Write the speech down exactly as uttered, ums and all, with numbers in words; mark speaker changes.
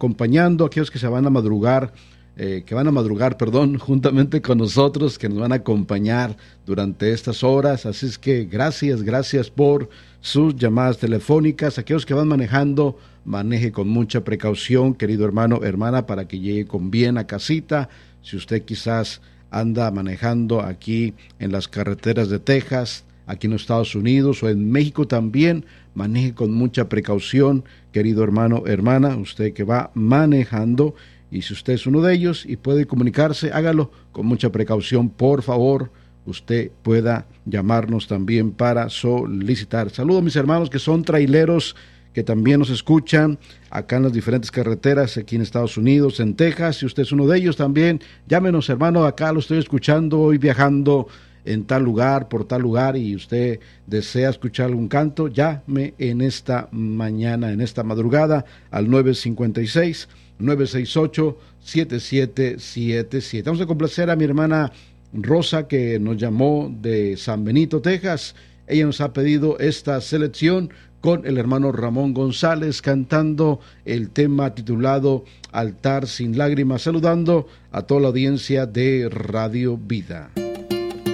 Speaker 1: acompañando, aquellos que se van a madrugar, eh, que van a madrugar, perdón, juntamente con nosotros, que nos van a acompañar durante estas horas. Así es que gracias, gracias por sus llamadas telefónicas. Aquellos que van manejando, maneje con mucha precaución, querido hermano, hermana, para que llegue con bien a casita. Si usted quizás anda manejando aquí en las carreteras de Texas, aquí en los Estados Unidos o en México también, maneje con mucha precaución, querido hermano, hermana, usted que va manejando, y si usted es uno de ellos y puede comunicarse, hágalo con mucha precaución, por favor. Usted pueda llamarnos también para solicitar. Saludos a mis hermanos que son traileros, que también nos escuchan acá en las diferentes carreteras, aquí en Estados Unidos, en Texas. Si usted es uno de ellos también, llámenos, hermano, acá lo estoy escuchando hoy viajando en tal lugar, por tal lugar, y usted desea escuchar algún canto, llame en esta mañana, en esta madrugada, al nueve cinco seis, nueve seis ocho, siete siete siete siete. Vamos a complacer a mi hermana Rosa, que nos llamó de San Benito, Texas. Ella nos ha pedido esta selección con el hermano Ramón González cantando el tema titulado Altar sin lágrimas, saludando a toda la audiencia de Radio Vida.